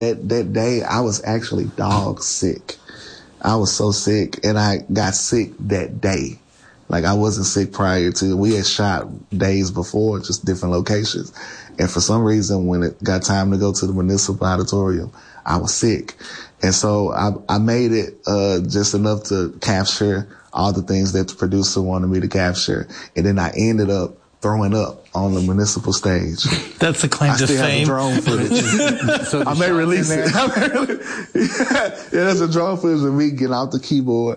That day, I was actually dog sick. I was so sick, and I got sick that day. Like, I wasn't sick prior to. We had shot days before, just different locations. And for some reason, when it got time to go to the Municipal Auditorium, I was sick. And so I made it just enough to capture all the things that the producer wanted me to capture. And then I ended up throwing up on the municipal stage. That's the claim to fame. I still have the drone footage. So I may release it. Yeah, there's a drone footage of me getting out the keyboard.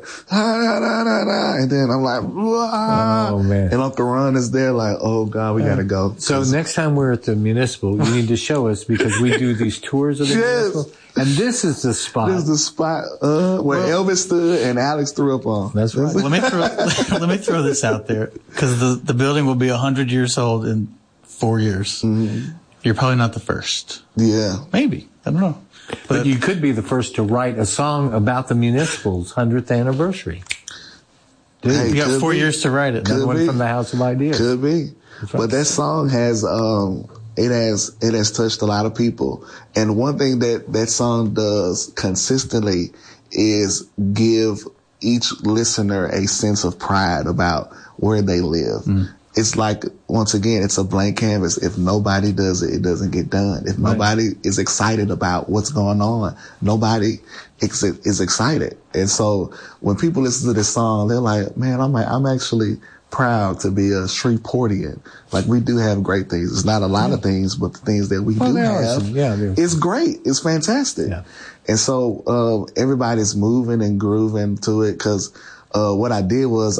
And then I'm like, wah. Oh, man. And Uncle Ron is there like, oh, God, we got to go. So next time we're at the Municipal, you need to show us, because we do these tours of the Municipal. And this is the spot. This is the spot where Elvis stood and Alex threw up on. That's right. Let me throw this out there, because the building will be 100 years old in 4 years. Mm-hmm. You're probably not the first. Yeah. Maybe. I don't know. But you could be the first to write a song about the Municipal's 100th anniversary. Dude, Hey, you got 4 years to write it. Another one from the House of Ideas. Could be. Right. But that song has, it has touched a lot of people. And one thing that song does consistently is give each listener a sense of pride about where they live. Mm. It's like, once again, it's a blank canvas. If nobody does it, it doesn't get done. If nobody is excited about what's going on, nobody is excited. And so when people listen to this song, they're like, man, I'm actually proud to be a Shreveportian. Like, we do have great things. It's not a lot of things, but the things that we do have, it's great. It's fantastic. Yeah. And so everybody's moving and grooving to it, because what I did was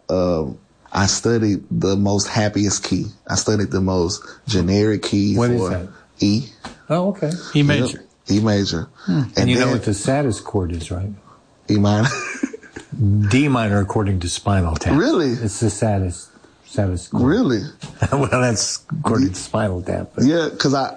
I studied the most happiest key. I studied the most generic key. What is that? E. Oh, okay. E major. E major. And you know what the saddest chord is, right? E minor. D minor, according to Spinal Tap. Really? It's the saddest chord. Really? Well, that's according to Spinal Tap. But. Yeah, because I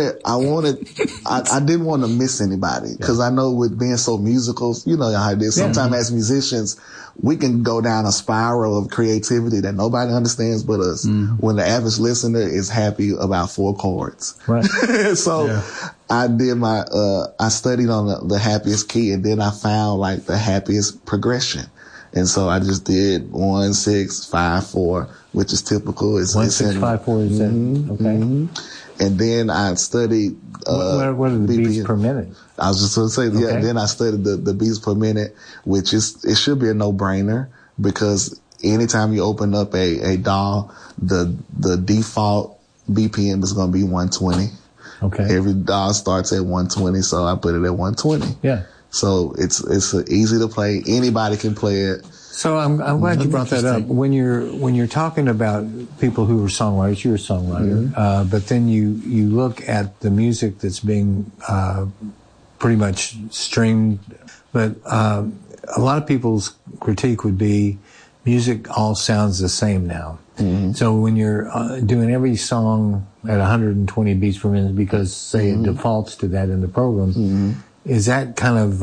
didn't want to miss anybody, because I know with being so musical, you know how it is. Sometimes as musicians, we can go down a spiral of creativity that nobody understands but us, when the average listener is happy about 4 chords. Right. So I did I studied on the happiest key, and then I found like the happiest progression. And so I just did 1, 6, 5, 4, which is typical. It's 1, 6, 5, 4 is it? Okay. Mm-hmm. And then I studied, what are the beats per minute? I was just going to say, then I studied the beats per minute, which it should be a no-brainer, because anytime you open up a DAW, the default BPM is going to be 120. Okay. Every DAW starts at 120, so I put it at 120. Yeah. So it's easy to play. Anybody can play it. So I'm glad you brought that up. When you're talking about people who are songwriters, you're a songwriter, but then you look at the music that's being pretty much streamed. But a lot of people's critique would be music all sounds the same now. Mm-hmm. So when you're doing every song at 120 beats per minute, because say it defaults to that in the program. Is that kind of,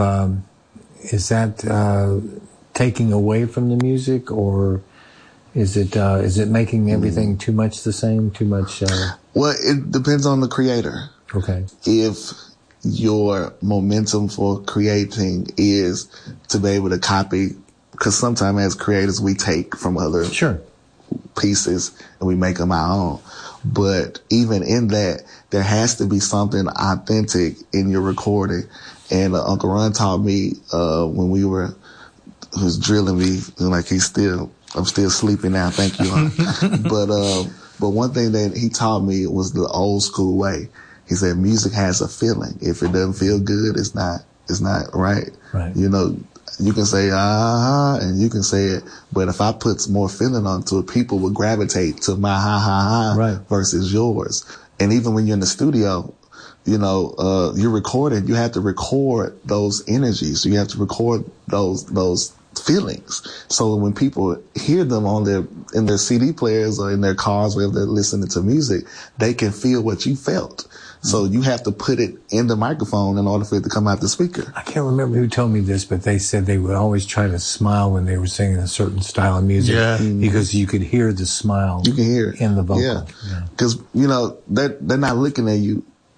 taking away from the music, or is it making everything too much the same, too much? Well, it depends on the creator. Okay. If your momentum for creating is to be able to copy, because sometimes as creators we take from other pieces and we make them our own. But even in that, there has to be something authentic in your recording. And Uncle Ron taught me when he was drilling me, like I'm still sleeping now, thank you, Huh? But one thing that he taught me was the old school way. He said music has a feeling. If it doesn't feel good, it's not right. Right. You know, you can say and you can say it, but if I put some more feeling onto it, people will gravitate to my ha versus yours. And even when you're in the studio, you know, you're recording, you have to record those energies. You have to record those feelings. So when people hear them in their CD players or in their cars, wherever they're listening to music, they can feel what you felt. So you have to put it in the microphone in order for it to come out the speaker. I can't remember who told me this, but they said they would always try to smile when they were singing a certain style of music because you could hear the smile. You can hear it in the vocal. Yeah. Because, you know, they're not looking at you.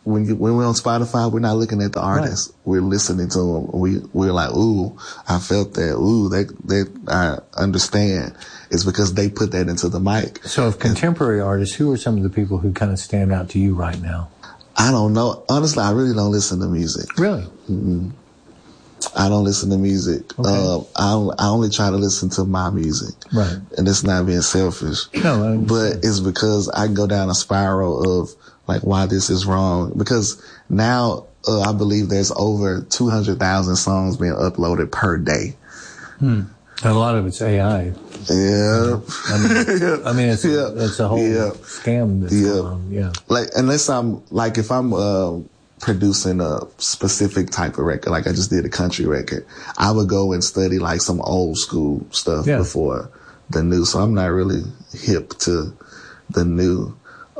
when we're on Spotify, we're not looking at the artist. Right. We're listening to them. We're like, ooh, I felt that. Ooh, I understand. It's because they put that into the mic. So of contemporary artists, who are some of the people who kind of stand out to you right now? I don't know. Honestly, I really don't listen to music. Really? Mm-hmm. I don't listen to music. Okay. I only try to listen to my music. Right. And it's not being selfish. No, but it's because I go down a spiral of like why this is wrong. Because now I believe there's over 200,000 songs being uploaded per day. A lot of it's AI. Yeah. I mean, it's a whole scam that's going on. Yeah. Like, unless if I'm producing a specific type of record, like I just did a country record, I would go and study like some old school stuff before the new. So I'm not really hip to the new.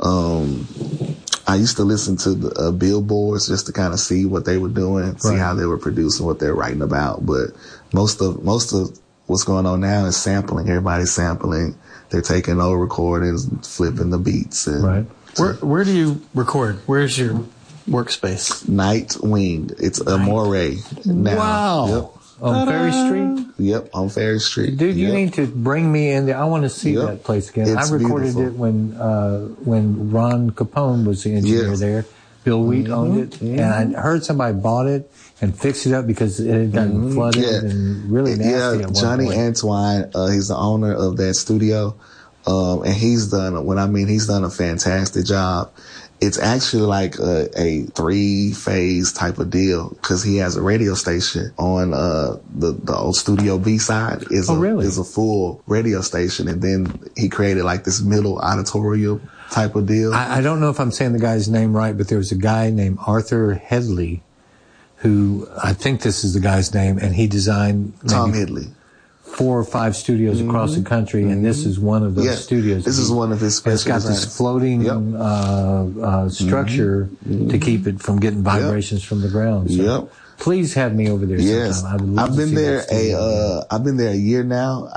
I used to listen to the billboards just to kind of see what they were doing, see how they were producing, what they're writing about. But most of what's going on now is sampling. Everybody's sampling. They're taking old recordings and flipping the beats. And Where do you record? Where's your workspace? Nightwing. It's Amore now. Wow. Yep. On Ferry Street? Yep, on Ferry Street. Dude, you need to bring me in there. I want to see that place again. It's I recorded beautiful. it when Ron Capone was the engineer there. Bill Wheat owned it. And I heard somebody bought it and fixed it up because it had gotten flooded and really nasty at one Johnny point. Antoine, he's the owner of that studio. And he's done a fantastic job. It's actually like a 3-phase type of deal because he has a radio station on the old Studio B side is a full radio station, and then he created like this middle auditorium type of deal. I don't know if I'm saying the guy's name right, but there was a guy named Arthur Headley who, I think this is the guy's name, and he designed Tom Headley. 4 or 5 studios across the country, and this is one of those studios. This is one of his special. It's got this floating structure to keep it from getting vibrations from the ground. So please have me over there sometime. I've been there I've been there a year now.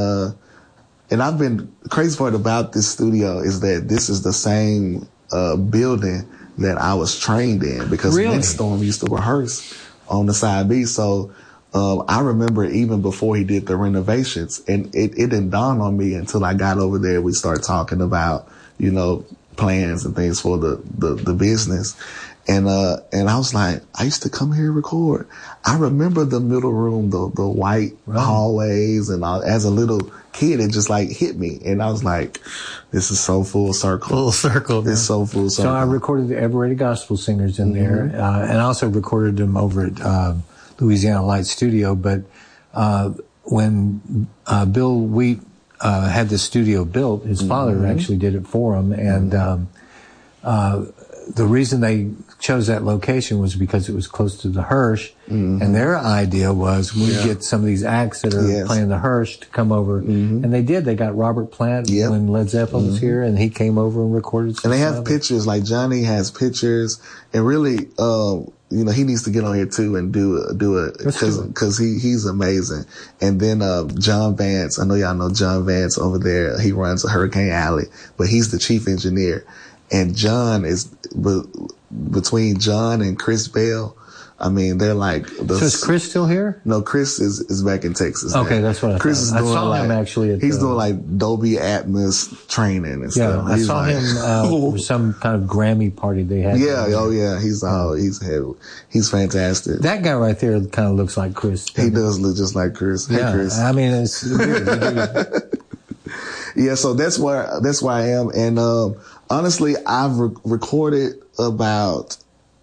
Crazy part about this studio is that this is the same building that I was trained in because Windstorm used to rehearse on the side B. So I remember even before he did the renovations, and it didn't dawn on me until I got over there. We started talking about, plans and things for the business. And I was like, I used to come here and record. I remember the middle room, the white hallways, and all. As a little kid, it just like hit me. And I was like, this is so full circle. Full circle. It's so full circle. So I recorded the Eveready Gospel Singers in there, and I also recorded them over at Louisiana Light Studio. But when Bill Wheat had the studio built, his father actually did it for him, and the reason they chose that location was because it was close to the Hirsch, and their idea was we'd get some of these acts that are playing the Hirsch to come over, and they did. They got Robert Plant when Led Zeppelin was here, and he came over and recorded some And they stuff. have pictures, like Johnny has pictures, and really, he needs to get on here too and do it because he's amazing. And then John Vance, I know y'all know John Vance over there. He runs Hurricane Alley, but he's the chief engineer. And John is between John and Chris Bell. I mean, they're like. So is Chris still here? No, Chris is back in Texas. Okay, now. that's what I Chris thought. is doing. I saw him actually. He's doing like Dolby Atmos training and stuff. Yeah, I saw him for some kind of Grammy party they had. Yeah, he's fantastic. That guy right there kind of looks like Chris. He does look just like Chris. Hey, Chris. I mean, it's weird. Yeah, so that's where I am, and honestly, I've recorded about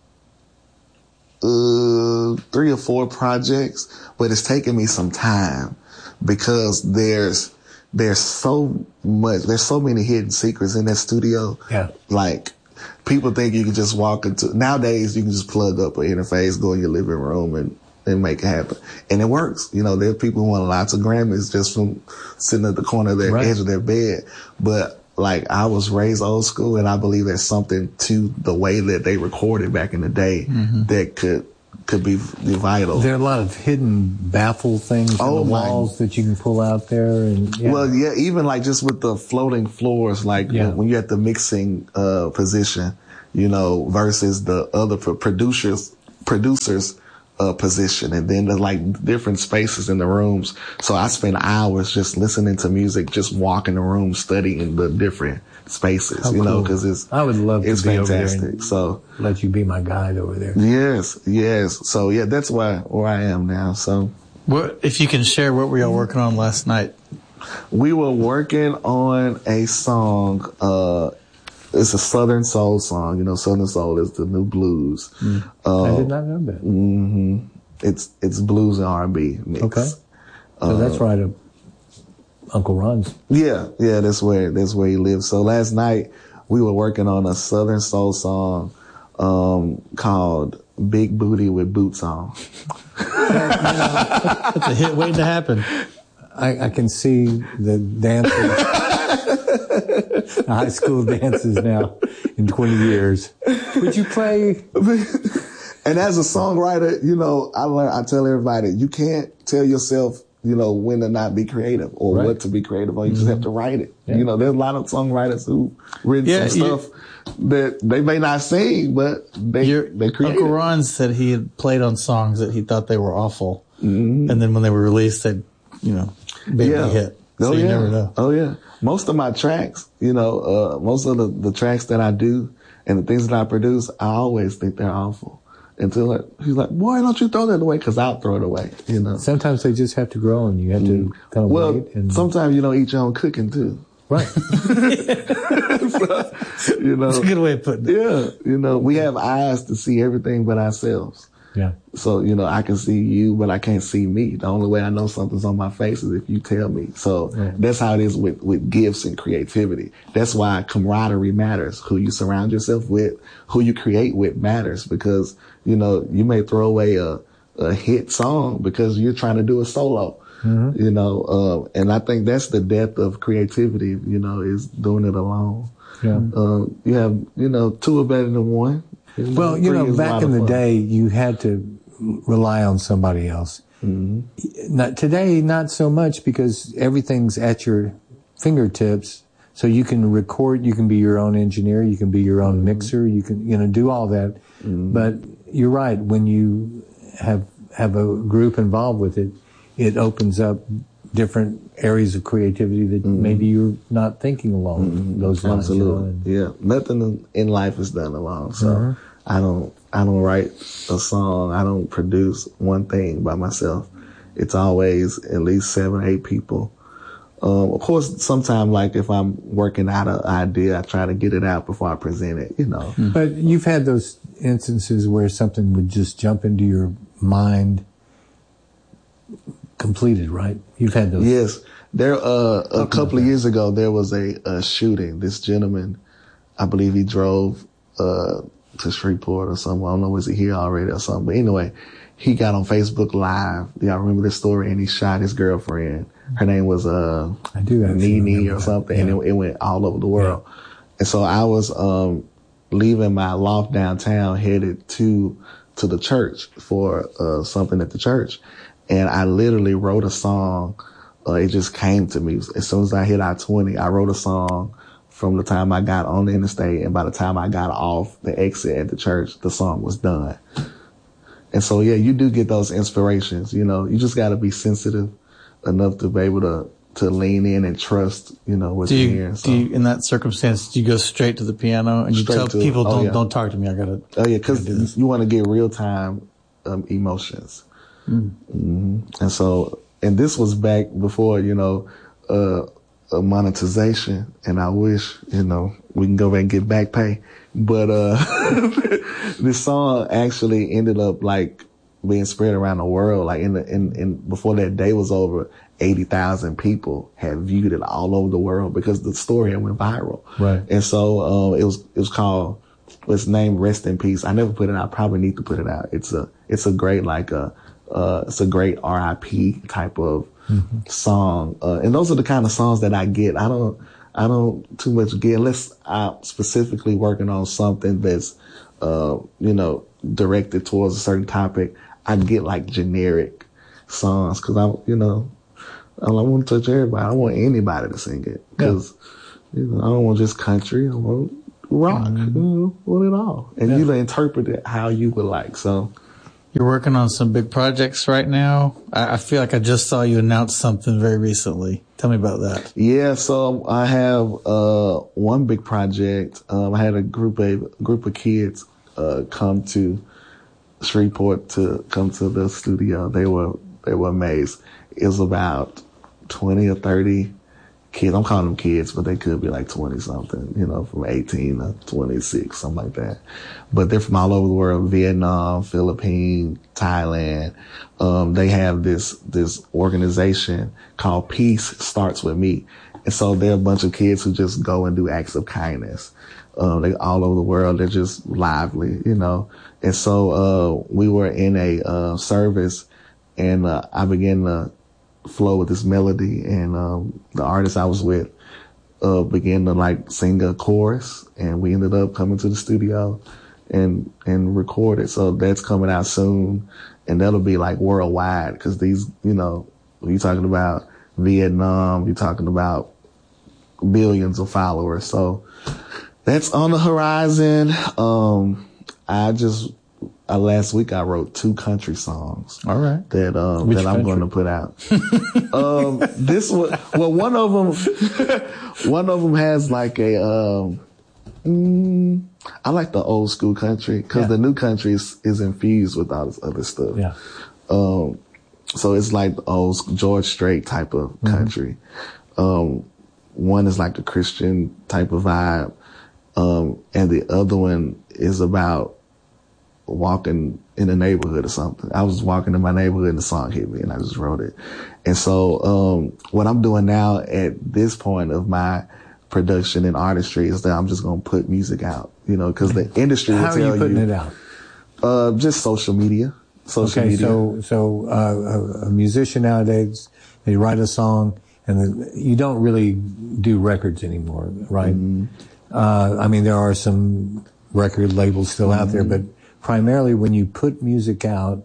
3 or 4 projects, but it's taken me some time because there's so many hidden secrets in that studio. Yeah. Like, people think you can just walk into, nowadays you can just plug up an interface, go in your living room and make it happen. And it works. There are people who won lots of Grammys just from sitting at the corner of their edge of their bed. But like, I was raised old school, and I believe there's something to the way that they recorded back in the day that could be vital. There are a lot of hidden baffle things on the walls that you can pull out there. And well, even like just with the floating floors, like when you're at the mixing position, versus the other producers position. And then there's like different spaces in the rooms. So I spend hours just listening to music, just walking the room, studying the different spaces, cool. because I would love to be fantastic. over there and so let you be my guide over there. Yes. So yeah, that's where I am now. So if you can share, what were y'all working on last night? We were working on a song, it's a Southern Soul song. Southern Soul is the new blues. I did not know that. Mm-hmm. It's blues and R&B mix. Okay. So that's right up Uncle Ron's. Yeah, that's where he lives. So last night we were working on a Southern Soul song called Big Booty with Boots On. That's a hit waiting to happen. I can see the dances, the high school dances now in 20 years. Would you play? And as a songwriter, I tell everybody, you can't tell yourself, when to not be creative or what to be creative on. You just have to write it. Yeah. There's a lot of songwriters who written some stuff that they may not sing, but they create. Uncle Ron said he had played on songs that he thought they were awful. Mm-hmm. And then when they were released, they'd, big hit. So you never know. Oh yeah. Most of my tracks, most of the tracks that I do and the things that I produce, I always think they're awful. Until he's like, "Why don't you throw that away?" Because I'll throw it away. Sometimes they just have to grow, and you have to kind of wait. And sometimes you don't eat your own cooking too. Right. So, That's a good way of putting it. Yeah. We have eyes to see everything but ourselves. Yeah. So, I can see you, but I can't see me. The only way I know something's on my face is if you tell me. So that's how it is with gifts and creativity. That's why camaraderie matters. Who you surround yourself with, who you create with matters, because, you may throw away a hit song because you're trying to do a solo. Mm-hmm. And I think that's the depth of creativity, is doing it alone. Yeah. You have, two are better than one. Well, back in the day, you had to rely on somebody else. Mm-hmm. Today, not so much, because everything's at your fingertips. So you can record, you can be your own engineer, you can be your own mixer, you can, do all that. Mm-hmm. But you're right, when you have a group involved with it, it opens up different areas of creativity that maybe you're not thinking along those lines. Absolutely. Yeah. Nothing in life is done alone. So I don't write a song. I don't produce one thing by myself. It's always at least 7 or 8 people. Of course, sometimes, like if I'm working out an idea, I try to get it out before I present it, But you've had those instances where something would just jump into your mind completed, right? You've had those. Yes. There, a couple of years ago, there was a shooting. This gentleman, I believe he drove, to Shreveport or something. I don't know, was he here already or something? But anyway, he got on Facebook Live. Y'all remember this story? And he shot his girlfriend. Her name was, Nene or something. Yeah. And it went all over the world. Yeah. And so I was, leaving my loft downtown, headed to the church for, something at the church. And I literally wrote a song. It just came to me. As soon as I hit I-20, I wrote a song from the time I got on the interstate. And by the time I got off the exit at the church, the song was done. And so, yeah, you do get those inspirations. You just got to be sensitive enough to be able to lean in and trust, what you're hearing. So. Do you, in that circumstance, do you go straight to the piano and you tell people, don't talk to me, I got to. Oh, yeah, because you want to get real time emotions. Mm-hmm. And so, and this was back before, monetization, and I wish, we can go back and get back pay. But, this song actually ended up like being spread around the world. Like in before that day was over, 80,000 people had viewed it all over the world because the story had went viral. Right. And so, it was called, it's named Rest in Peace. I never put it out. I probably need to put it out. It's a great, it's a great RIP type of song. And those are the kind of songs that I get. I don't too much get unless I'm specifically working on something that's, directed towards a certain topic. I get like generic songs because I don't want to touch everybody. I want anybody to sing it because, I don't want just country. I want rock, want it all. And you interpret it how you would like. So you're working on some big projects right now. I feel like I just saw you announce something very recently. Tell me about that. Yeah, so I have one big project. I had a group of kids come to Shreveport to come to the studio. They were amazed. It was about 20 or 30 kids. I'm calling them kids, but they could be like 20 something, from 18 to 26, something like that. But they're from all over the world: Vietnam, Philippines, Thailand. They have this organization called Peace Starts With Me. And so they're a bunch of kids who just go and do acts of kindness. They all over the world. They're just lively, And so, we were in a, service, and, I began to flow with this melody, and, the artist I was with, began to sing a chorus, and we ended up coming to the studio and record it. So that's coming out soon, and that'll be worldwide, cause these, you're talking about Vietnam, you're talking about billions of followers. So that's on the horizon. Last week I wrote 2 country songs. All right. That I'm going to put out. one of them has I like the old school country, cause the new country is infused with all this other stuff. Yeah. So it's like the old George Strait type of country. One is like the Christian type of vibe. And the other one is about walking in a neighborhood or something. I was walking in my neighborhood and the song hit me and I just wrote it. And so, what I'm doing now at this point of my production and artistry is that I'm just going to put music out, cause the industry will tell you. How are you putting it out? Just social media. Okay. So, a musician nowadays, they write a song and then you don't really do records anymore, right? Mm-hmm. There are some record labels still out there, but primarily when you put music out,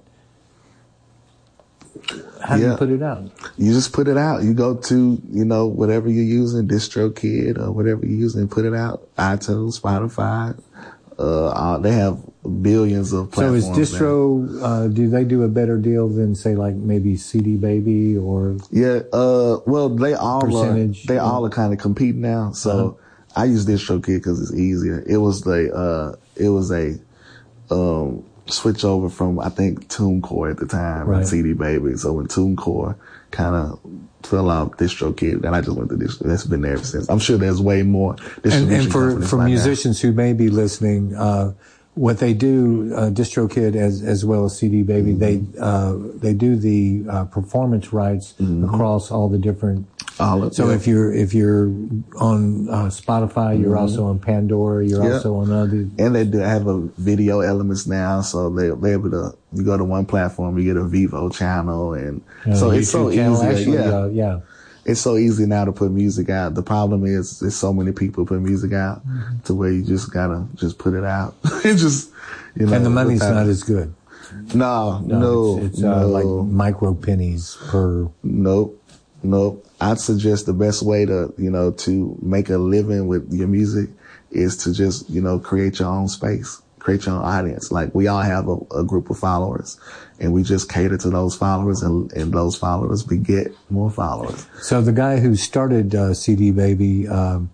how do you put it out? You just put it out. You go to, whatever you're using, DistroKid or whatever you're using, put it out. iTunes, Spotify. They have billions of platforms. So is Distro, do they do a better deal than say maybe CD Baby or? Yeah, well, they all are kind of competing now. So I use DistroKid because it's easier. It was a switch over from, I think, TuneCore at the time, and CD Baby. So when TuneCore kind of fell off, DistroKid, and I just went to Distro. That's been there ever since. I'm sure there's way more. And for musicians who may be listening, what they do, DistroKid as well as CD Baby, they do the performance rights across all the different. If you're on Spotify, you're also on Pandora, you're also on other. And they do have a video elements now, so they're able to. You go to one platform, you get a Vivo channel, and so it's so easy. It's so easy now to put music out. The problem is there's so many people put music out to where you just gotta just put it out. It just, and the money's not as good. No. It's like micro pennies per. Nope. I'd suggest the best way to, to make a living with your music is to just, create your own space, create your own audience. Like we all have a group of followers and we just cater to those followers and those followers beget more followers. So the guy who started CD Baby wrote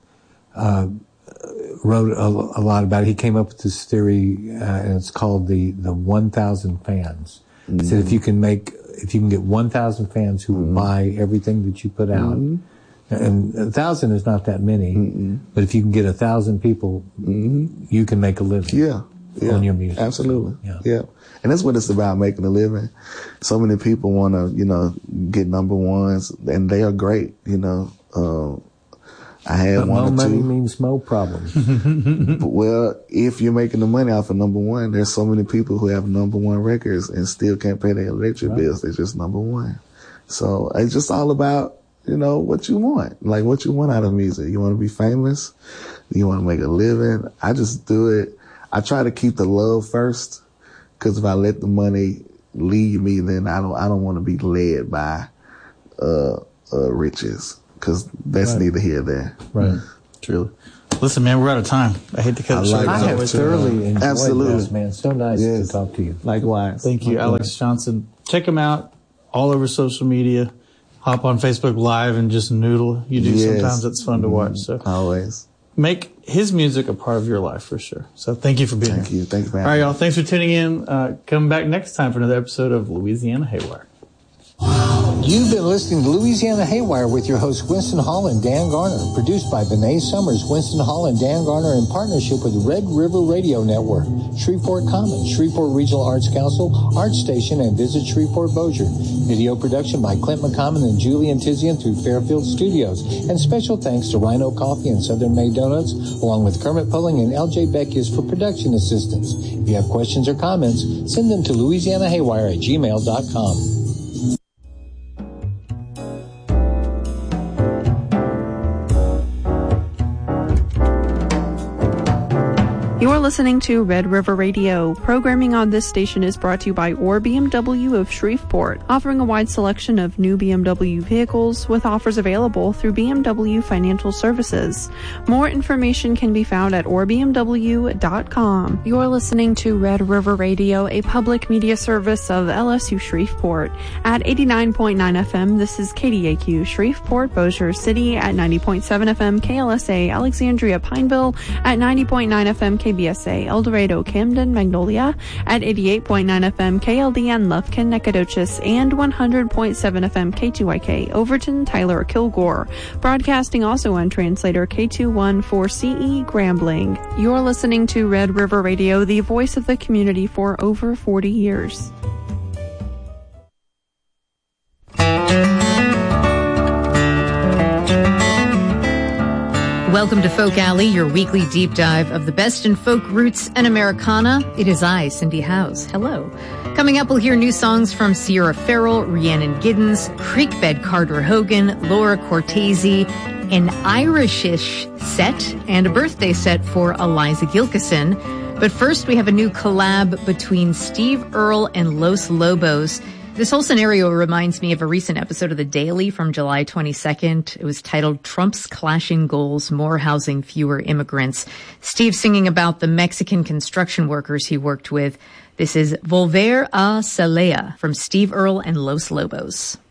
a lot about it. He came up with this theory and it's called the 1,000 fans. He said if you can get 1,000 fans who will buy everything that you put out, and 1,000 is not that many, but if you can get 1,000 people, you can make a living on your music. Absolutely. Yeah. And that's what it's about, making a living. So many people want to, get number ones, and they are great, I had one or two. More money means more problems. Well, if you're making the money off of number one, there's so many people who have number one records and still can't pay their electric bills. They're just number one. So it's just all about, what you want. Like what you want out of music. You want to be famous? You want to make a living? I just do it. I try to keep the love first, because if I let the money lead me, then I don't want to be led by riches. Because that's neither here nor there. Right. Truly. Listen, man, we're out of time. I hate to cut it short. I have thoroughly enjoyed this, man. So nice Yes. to talk to you. Likewise. Thank you, Alex Johnson. Check him out all over social media. Hop on Facebook Live and just noodle. You do sometimes. It's fun to watch. So always make his music a part of your life for sure. So thank you for being here. Thank you. Thank you for having me. All right, y'all. Thanks for tuning in. Come back next time for another episode of Louisiana Haywire. You've been listening to Louisiana Haywire with your hosts Winston Hall and Dan Garner. Produced by Bené Summers, Winston Hall, and Dan Garner in partnership with Red River Radio Network, Shreveport Commons, Shreveport Regional Arts Council, Art Station, and Visit Shreveport Bossier. Video production by Clint McCommon and Julian Tizian through Fairfield Studios. And special thanks to Rhino Coffee and Southern Made Donuts, along with Kermit Pulling and LJ Beckius for production assistance. If you have questions or comments, send them to louisianahaywire@gmail.com. You're listening to Red River Radio. Programming on this station is brought to you by Orr BMW of Shreveport, offering a wide selection of new BMW vehicles with offers available through BMW Financial Services. More information can be found at OrrBMW.com. You're listening to Red River Radio, a public media service of LSU Shreveport. At 89.9 FM, this is KDAQ, Shreveport, Bossier City, at 90.7 FM, KLSA, Alexandria, Pineville, at 90.9 FM, KBSA, El Dorado, Camden, Magnolia, at 88.9 FM, KLDN, Lufkin, Nacogdoches, and 100.7 FM, K2YK, Overton, Tyler, Kilgore. Broadcasting also on translator K214CE, Grambling. You're listening to Red River Radio, the voice of the community for over 40 years. Welcome to Folk Alley, your weekly deep dive of the best in folk roots and Americana. It is I, Cindy Howes. Hello. Coming up, we'll hear new songs from Sierra Farrell, Rhiannon Giddens, Creekbed Carter Hogan, Laura Cortese, an Irishish set, and a birthday set for Eliza Gilkison. But first, we have a new collab between Steve Earle and Los Lobos. This whole scenario reminds me of a recent episode of The Daily from July 22nd. It was titled Trump's Clashing Goals, More Housing, Fewer Immigrants. Steve singing about the Mexican construction workers he worked with. This is Volver a Celaya from Steve Earle and Los Lobos.